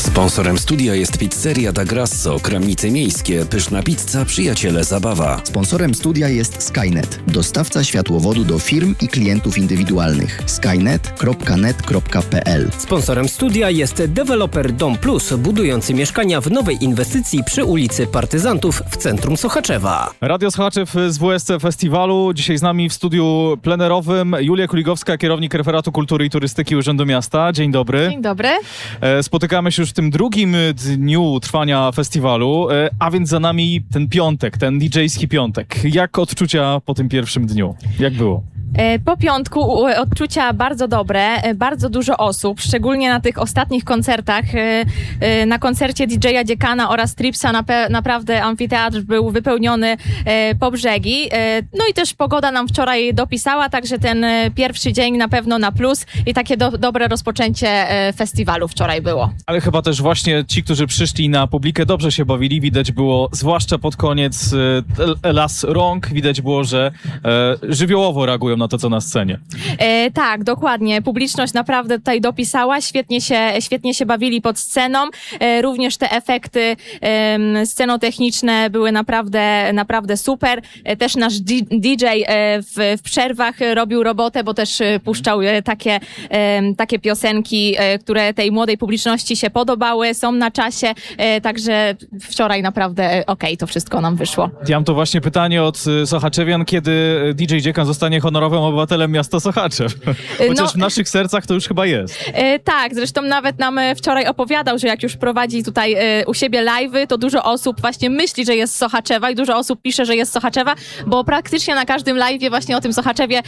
Sponsorem studia jest pizzeria Da Grasso, Kramnice Miejskie, pyszna pizza, przyjaciele zabawa. Sponsorem studia jest Skynet, dostawca światłowodu do firm i klientów indywidualnych. skynet.net.pl. Sponsorem studia jest deweloper Dom Plus, budujący mieszkania w nowej inwestycji przy ulicy Partyzantów w centrum Sochaczewa. Radio Sochaczew z WSC Festiwalu. Dzisiaj z nami w studiu plenerowym Julia Kuligowska, kierownik Referatu Kultury i Turystyki Urzędu Miasta. Dzień dobry. Dzień dobry. Spotykamy się już w tym drugim dniu trwania festiwalu, a więc za nami ten piątek, ten DJ-ski piątek. Jak odczucia po tym pierwszym dniu? Jak było? Po piątku odczucia bardzo dobre, bardzo dużo osób, szczególnie na tych ostatnich koncertach. Na koncercie DJ-a Dziekana oraz Tripsa naprawdę amfiteatr był wypełniony po brzegi. No i też pogoda nam wczoraj dopisała, także ten pierwszy dzień na pewno na plus i takie dobre rozpoczęcie festiwalu wczoraj było. Ale chyba też właśnie ci, którzy przyszli na publikę, dobrze się bawili. Widać było, zwłaszcza pod koniec, las rąk. Widać było, że żywiołowo reagują na to, co na scenie. Tak, dokładnie. Publiczność naprawdę tutaj dopisała. Świetnie się bawili pod sceną. Również te efekty scenotechniczne były naprawdę super. Też nasz DJ w przerwach robił robotę, bo też puszczał takie piosenki, które tej młodej publiczności się podobały, są na czasie. Także wczoraj naprawdę to wszystko nam wyszło. Ja mam to właśnie pytanie od sochaczewian, kiedy DJ Dziekan zostanie honorowym obywatelem miasta Sochaczew. Chociaż w naszych sercach to już chyba jest. Tak, zresztą nawet nam wczoraj opowiadał, że jak już prowadzi tutaj u siebie live'y, to dużo osób właśnie myśli, że jest z Sochaczewa i dużo osób pisze, że jest z Sochaczewa, bo praktycznie na każdym live'ie właśnie o tym Sochaczewie